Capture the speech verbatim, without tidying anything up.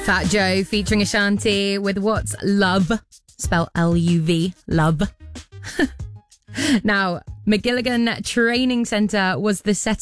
Fat Joe featuring Ashanti with What's Love, spelled L U V, love. Now, McGilligan Training Centre was the setting